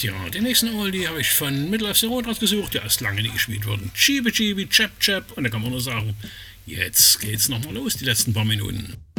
Tja, den nächsten Oldie habe ich von Midlife Zero rausgesucht, der ist lange nicht gespielt worden. Chibi Chibi, Chap Chap, und da kann man nur sagen, jetzt geht's nochmal los, die letzten paar Minuten.